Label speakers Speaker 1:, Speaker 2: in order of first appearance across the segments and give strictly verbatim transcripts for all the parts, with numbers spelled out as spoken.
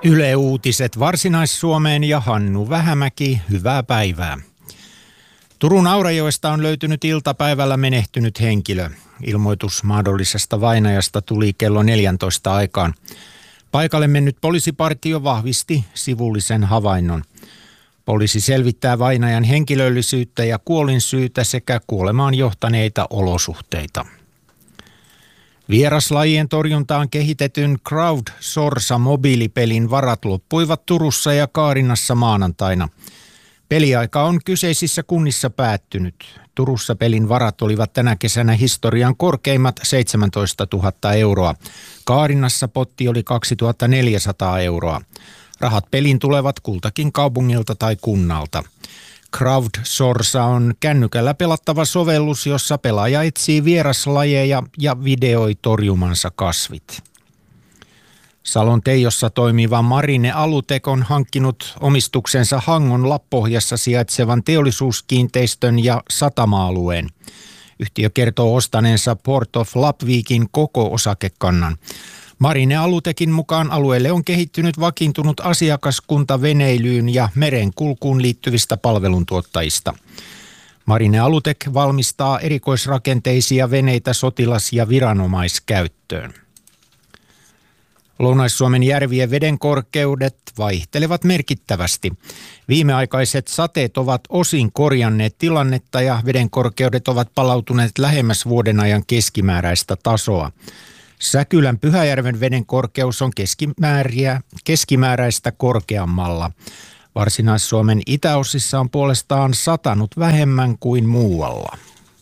Speaker 1: Yle Uutiset Varsinais-Suomeen ja Hannu Vähämäki, hyvää päivää. Turun Aurajoesta on löytynyt iltapäivällä menehtynyt henkilö. Ilmoitus mahdollisesta vainajasta tuli kello neljäntoista aikaan. Paikalle mennyt poliisipartio vahvisti sivullisen havainnon. Poliisi selvittää vainajan henkilöllisyyttä ja kuolinsyytä sekä kuolemaan johtaneita olosuhteita. Vieraslajien torjuntaan kehitetyn Crowd-sorsa-mobiilipelin varat loppuivat Turussa ja Kaarinassa maanantaina. Peliaika on kyseisissä kunnissa päättynyt. Turussa pelin varat olivat tänä kesänä historian korkeimmat seitsemäntoistatuhatta euroa. Kaarinassa potti oli kaksituhattaneljäsataa euroa. Rahat pelin tulevat kultakin kaupungilta tai kunnalta. Crowd-sorsa on kännykällä pelattava sovellus, jossa pelaaja etsii vieraslajeja ja videoi torjumansa kasvit. Salon Teijossa toimiva Marine Alutek on hankkinut omistuksensa Hangon Lappohjassa sijaitsevan teollisuuskiinteistön ja satama-alueen. Yhtiö kertoo ostaneensa Port of Lapvikin koko osakekannan. Marine Alutekin mukaan alueelle on kehittynyt vakiintunut asiakaskunta veneilyyn ja merenkulkuun liittyvistä palveluntuottajista. Marine Alutek valmistaa erikoisrakenteisia veneitä sotilas- ja viranomaiskäyttöön. Lounais-Suomen järvien vedenkorkeudet vaihtelevat merkittävästi. Viimeaikaiset sateet ovat osin korjanneet tilannetta ja vedenkorkeudet ovat palautuneet lähemmäs vuoden ajan keskimääräistä tasoa. Säkylän Pyhäjärven veden korkeus on keskimääriä, keskimääräistä korkeammalla. Varsinais-Suomen itäosissa on puolestaan satanut vähemmän kuin muualla.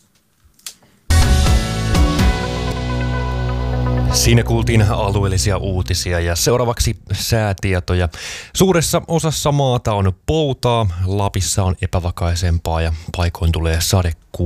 Speaker 2: Siinä kuultiin alueellisia uutisia ja seuraavaksi säätietoja. Suuressa osassa maata on poutaa, Lapissa on epävakaisempaa ja paikoin tulee sadekuuroja.